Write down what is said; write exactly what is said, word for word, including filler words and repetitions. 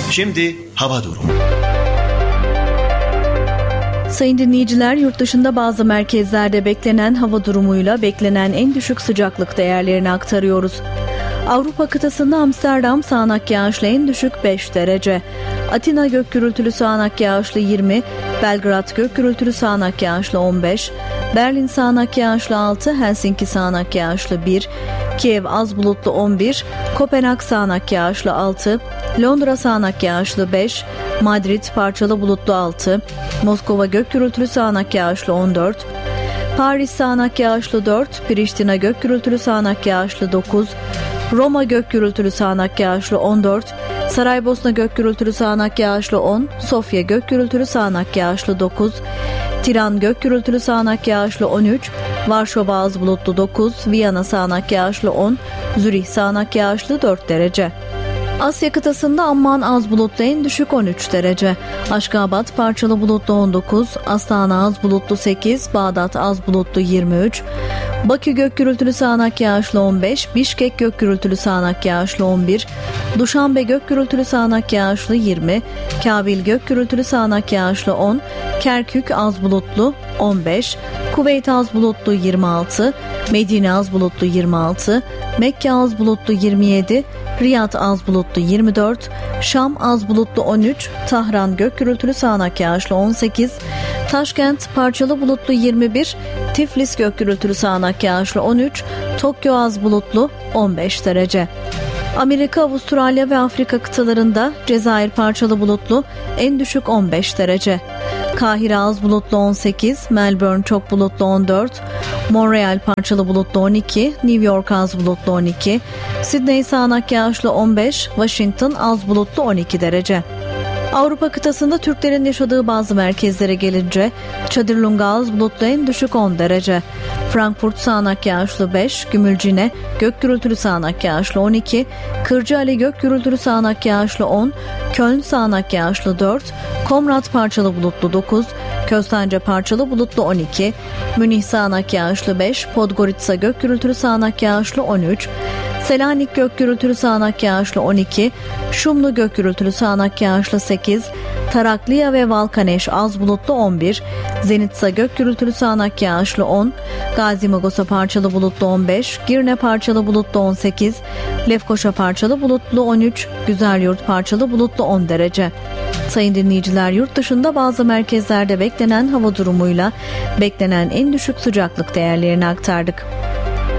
Şimdi hava durumu. Sayın dinleyiciler, yurt dışında bazı merkezlerde beklenen hava durumuyla beklenen en düşük sıcaklık değerlerini aktarıyoruz. Avrupa kıtasında Amsterdam sağanak yağışlı en düşük beş derece. Atina gök gürültülü sağanak yağışlı yirmi, Belgrad gök gürültülü sağanak yağışlı on beş, Berlin sağanak yağışlı altı, Helsinki sağanak yağışlı bir, Kiev az bulutlu on bir, Kopenhag sağanak yağışlı altı, Londra sağanak yağışlı beş, Madrid parçalı bulutlu altı, Moskova gök gürültülü sağanak yağışlı on dört, Paris sağanak yağışlı dört, Priştina gök gürültülü sağanak yağışlı dokuz, Roma gök gürültülü sağanak yağışlı on dört, Saraybosna gök gürültülü sağanak yağışlı on, Sofya gök gürültülü sağanak yağışlı dokuz, Tiran gök gürültülü sağanak yağışlı on üç, Varşova az bulutlu dokuz, Viyana sağanak yağışlı on, Zürih sağanak yağışlı dört derece. Asya kıtasında Amman az bulutlu en düşük on üç derece. Aşgabat parçalı bulutlu on dokuz, Astana az bulutlu sekiz, Bağdat az bulutlu yirmi üç, Bakü gök gürültülü sağanak yağışlı on beş, Bişkek gök gürültülü sağanak yağışlı on bir, Duşanbe gök gürültülü sağanak yağışlı yirmi, Kabil gök gürültülü sağanak yağışlı on, Kerkük az bulutlu on beş, Kuveyt az bulutlu yirmi altı, Medine az bulutlu yirmi altı, Mekke az bulutlu yirmi yedi, Riyad az bulutlu yirmi dört, Şam az bulutlu on üç, Tahran gök gürültülü sağanak yağışlı on sekiz, Taşkent parçalı bulutlu yirmi bir, Tiflis gök gürültülü sağanak yağışlı on üç, Tokyo az bulutlu on beş derece. Amerika, Avustralya ve Afrika kıtalarında Cezayir parçalı bulutlu en düşük on beş derece. Kahire az bulutlu on sekiz, Melbourne çok bulutlu on dört, Montreal parçalı bulutlu on iki, New York az bulutlu on iki, Sydney sağanak yağışlı on beş, Washington az bulutlu on iki derece. Avrupa kıtasında Türklerin yaşadığı bazı merkezlere gelince Çadırlunga az bulutlu en düşük on derece. Frankfurt sağanak yağışlı beş, Gümülcine gök gürültülü sağanak yağışlı on iki, Kırcaali gök gürültülü sağanak yağışlı on, Köln sağanak yağışlı dört, Komrat parçalı bulutlu dokuz, Köstence parçalı bulutlu on iki, Münih sağanak yağışlı beş, Podgorica gök gürültülü sağanak yağışlı on üç, Selanik gök gürültülü sağanak yağışlı on iki, Şumlu gök gürültülü sağanak yağışlı sekiz, Tarakliya ve Valkaneş az bulutlu on bir, Zenitsa gök gürültülü sağanak yağışlı on, Gazimagosa parçalı bulutlu on beş, Girne parçalı bulutlu on sekiz, Lefkoşa parçalı bulutlu on üç, Güzelyurt parçalı bulutlu on derece. Sayın dinleyiciler, yurt dışında bazı merkezlerde beklenen hava durumuyla beklenen en düşük sıcaklık değerlerini aktardık.